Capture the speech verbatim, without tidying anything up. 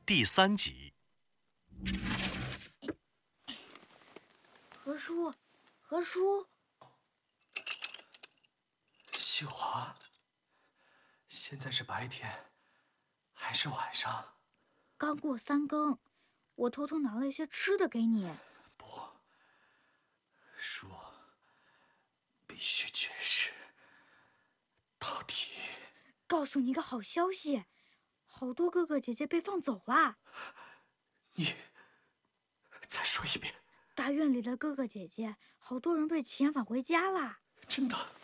第三集。 何叔，何叔， 秀华，现在是白天还是晚上？ 刚过三更，我偷偷拿了一些吃的给你。 不，叔，必须绝食。到底…… 告诉你一个好消息，好多哥哥姐姐被放走了。 你再说一遍。 大院里的哥哥姐姐，好多人被遣返回家啦。 真的？